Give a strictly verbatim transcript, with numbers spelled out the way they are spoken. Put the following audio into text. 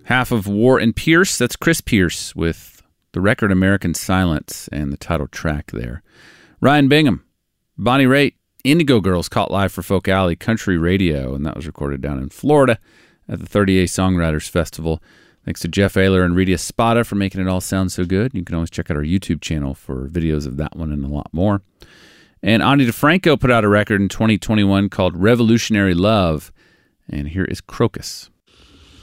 Half of War and Pierce, that's Chris Pierce with the record American Silence and the title track there. Ryan Bingham, Bonnie Raitt, Indigo Girls caught live for Folk Alley Country Radio, and that was recorded down in Florida at the thirty-eighth Songwriters Festival. Thanks to Jeff Ayler and Rita Spada for making it all sound so good. You can always check out our YouTube channel for videos of that one and a lot more. And Ani DeFranco put out a record in twenty twenty-one called Revolutionary Love, and here is Crocus.